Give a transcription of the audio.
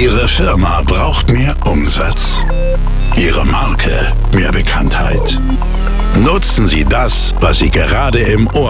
Ihre Firma braucht mehr Umsatz. Ihre Marke mehr Bekanntheit. Nutzen Sie das, was Sie gerade im Ohr